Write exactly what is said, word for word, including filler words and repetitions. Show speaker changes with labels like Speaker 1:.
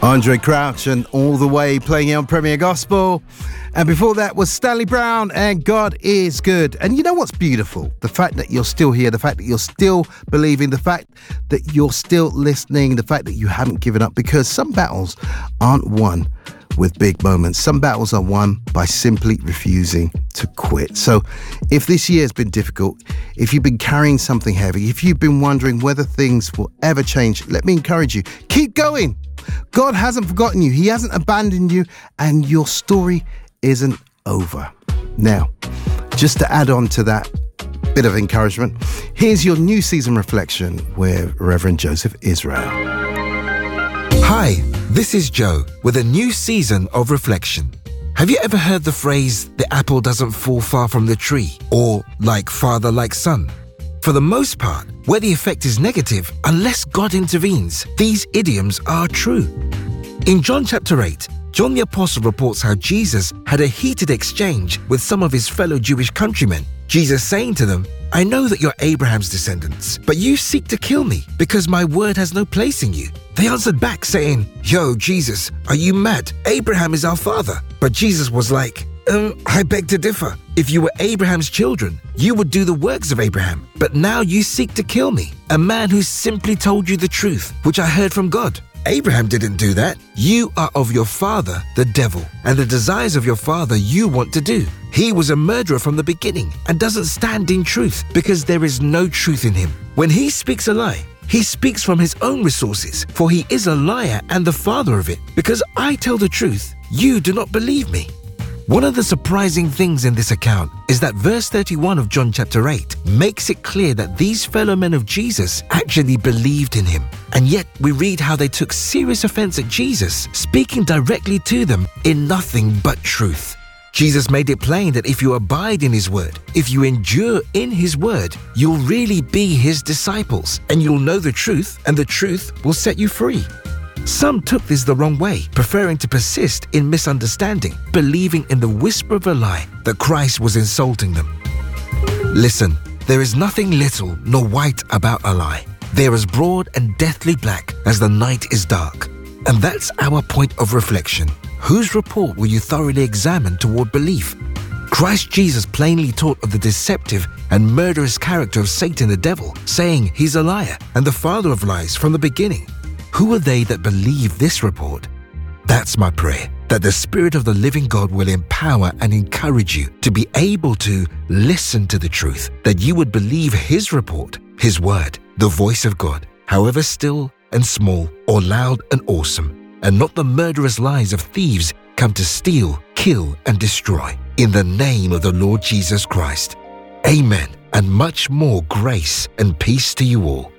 Speaker 1: Andre Crouch and All the Way playing on Premier Gospel. And before that was Stanley Brown and God is Good. And you know what's beautiful? The fact that you're still here, the fact that you're still believing, the fact that you're still listening, the fact that you haven't given up, because some battles aren't won with big moments. Some battles are won by simply refusing to quit. So if this year has been difficult, if you've been carrying something heavy, if you've been wondering whether things will ever change, let me encourage you, keep going. God hasn't forgotten you. He hasn't abandoned you, and your story isn't over. Now, just to add on to that bit of encouragement, here's your new season reflection with Reverend Joseph Israel.
Speaker 2: Hi, this is Joe with a new season of reflection. Have you ever heard the phrase, the apple doesn't fall far from the tree, or like father, like son? For the most part, where the effect is negative, unless God intervenes, these idioms are true. In John chapter eight, John the Apostle reports how Jesus had a heated exchange with some of his fellow Jewish countrymen. Jesus saying to them, I know that you're Abraham's descendants, but you seek to kill me because my word has no place in you. They answered back saying, Yo, Jesus, are you mad? Abraham is our father. But Jesus was like, Um, I beg to differ. If you were Abraham's children, you would do the works of Abraham. But now you seek to kill me, a man who simply told you the truth, which I heard from God. Abraham didn't do that. You are of your father, the devil, and the desires of your father you want to do. He was a murderer from the beginning and doesn't stand in truth because there is no truth in him. When he speaks a lie, he speaks from his own resources, for he is a liar and the father of it. Because I tell the truth, you do not believe me. One of the surprising things in this account is that verse thirty-one of John chapter eight makes it clear that these fellow men of Jesus actually believed in him. And yet we read how they took serious offense at Jesus, speaking directly to them in nothing but truth. Jesus made it plain that if you abide in his word, if you endure in his word, you'll really be his disciples, and you'll know the truth, and the truth will set you free. Some took this the wrong way, preferring to persist in misunderstanding, believing in the whisper of a lie that Christ was insulting them. Listen, there is nothing little nor white about a lie. They are as broad and deathly black as the night is dark. And that's our point of reflection. Whose report will you thoroughly examine toward belief? Christ Jesus plainly taught of the deceptive and murderous character of Satan the devil, saying he's a liar and the father of lies from the beginning. Who are they that believe this report? That's my prayer, that the Spirit of the living God will empower and encourage you to be able to listen to the truth, that you would believe his report, his word, the voice of God, however still and small or loud and awesome, and not the murderous lies of thieves come to steal, kill, and destroy. In the name of the Lord Jesus Christ. Amen, and much more grace and peace to you all.